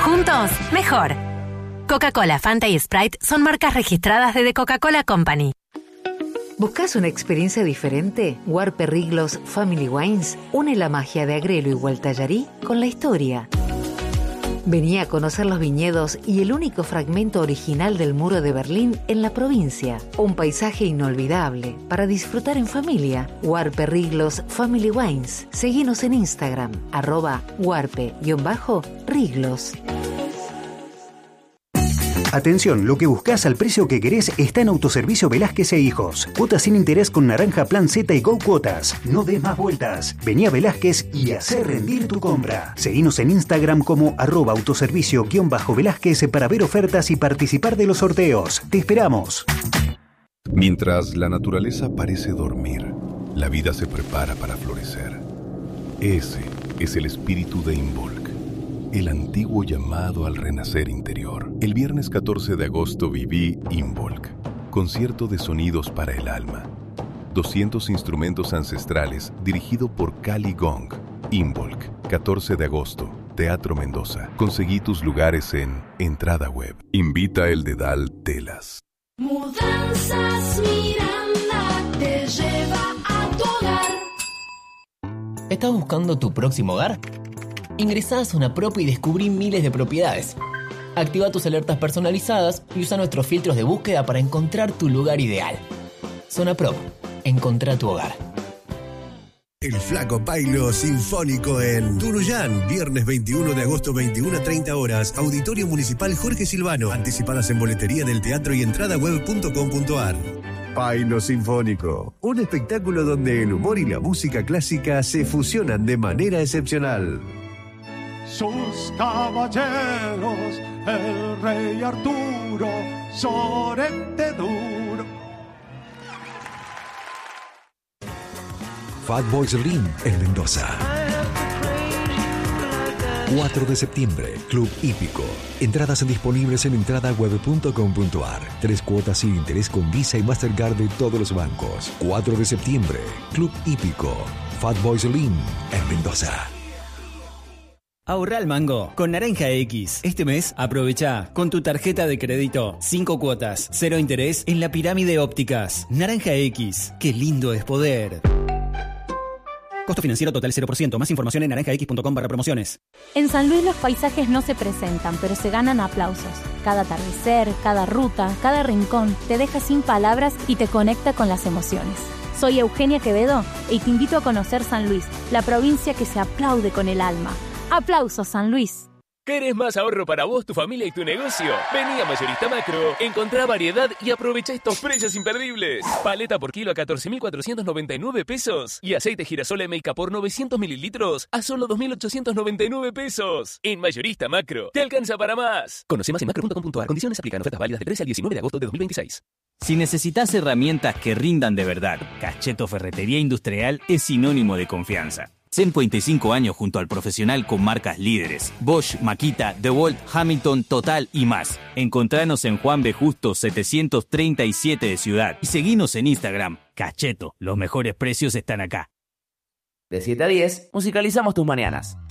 Juntos, mejor. Coca-Cola, Fanta y Sprite son marcas registradas de The Coca-Cola Company. ¿Buscas una experiencia diferente? Warpe Riglos Family Wines une la magia de Agrelo y Gualtallarí con la historia. Vení a conocer los viñedos y el único fragmento original del muro de Berlín en la provincia. Un paisaje inolvidable para disfrutar en familia. Warpe Riglos Family Wines. Seguinos en Instagram, @warpe_riglos. Atención, lo que buscas al precio que querés está en Autoservicio Velázquez e Hijos. Cuotas sin interés con Naranja Plan Z y Go Cuotas. No des más vueltas. Vení a Velázquez y hacé rendir tu compra. Seguinos en Instagram como @autoservicio_Velázquez para ver ofertas y participar de los sorteos. Te esperamos. Mientras la naturaleza parece dormir, la vida se prepara para florecer. Ese es el espíritu de Involk, el antiguo llamado al renacer interior. El viernes 14 de agosto viví Involk, concierto de sonidos para el alma. 200 instrumentos ancestrales dirigido por Cali Gong. Involk, 14 de agosto, Teatro Mendoza. Conseguí tus lugares en Entrada Web. Invita el Dedal Telas. Mudanzas Miranda te lleva a tu hogar. ¿Estás buscando tu próximo hogar? Ingresá a Zona Prop y descubrí miles de propiedades. Activa tus alertas personalizadas y usa nuestros filtros de búsqueda para encontrar tu lugar ideal. Zona Prop. Encontrá tu hogar. El Flaco Pailo Sinfónico en Tunuyán, viernes 21 de agosto, 21 a 30 horas, Auditorio Municipal Jorge Silvano. Anticipadas en boletería del teatro y entradaweb.com.ar. Pailo Sinfónico, un espectáculo donde el humor y la música clásica se fusionan de manera excepcional. Sus caballeros, el rey Arturo, sorete duro. Fatboy Slim en Mendoza. 4 de septiembre, Club Hípico. Entradas disponibles en entradaweb.com.ar. 3 cuotas sin interés con Visa y Mastercard de todos los bancos. 4 de septiembre, Club Hípico. Fatboy Slim en Mendoza. Ahorra al mango con Naranja X. Este mes aprovecha con tu tarjeta de crédito 5 cuotas, 0 interés en la pirámide ópticas. Naranja X, qué lindo es poder. Costo financiero total 0%. Más información en naranjax.com/promociones. En San Luis los paisajes no se presentan, pero se ganan aplausos. Cada atardecer, cada ruta, cada rincón te deja sin palabras y te conecta con las emociones. Soy Eugenia Quevedo y te invito a conocer San Luis, la provincia que se aplaude con el alma. ¡Aplausos, San Luis! ¿Querés más ahorro para vos, tu familia y tu negocio? Vení a Mayorista Macro, encontrá variedad y aprovecha estos precios imperdibles. Paleta por kilo a 14.499 pesos y aceite girasol Emeica por 900 mililitros a solo 2.899 pesos. En Mayorista Macro, te alcanza para más. Conoce más en macro.com.ar. Condiciones aplican. Ofertas válidas del 13 al 19 de agosto de 2026. Si necesitas herramientas que rindan de verdad, Cacheto Ferretería Industrial es sinónimo de confianza. 125 años junto al profesional con marcas líderes. Bosch, Makita, DeWalt, Hamilton, Total y más. Encontranos en Juan B. Justo 737 de Ciudad. Y seguinos en Instagram. Cacheto, los mejores precios están acá. De 7 a 10, musicalizamos tus mañanas.